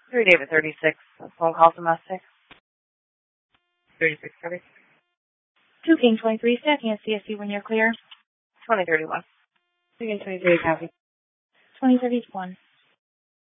3 David 36, phone call domestic. 36 copy. 2 King 23, stacking at CSC when you're clear. 2031. 2 King 23 copy. 2031.